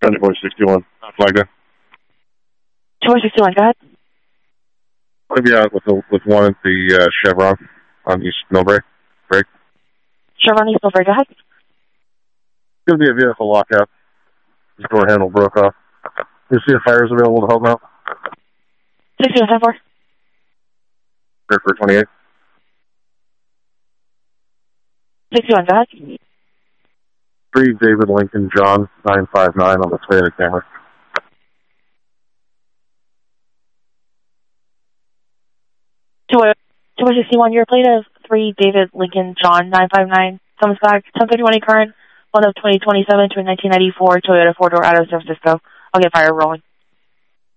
10-461. Flagler. 10-461, go ahead. I'll be out with one at the Chevron on East Millbrae. Break. Chevron East Millbrae, go ahead. It's going to be a vehicle lockout. The door handle broke off. You see if fire is available to help out? 61-10-4. Clear for 28. 61, go ahead. 3 David Lincoln John 959 on the Toyota Camry. To 61, your plate of 3 David Lincoln John 959 comes back 10:31 current, one of 2027 to a 1994 Toyota 4-door out of San Francisco. I'll get fire rolling.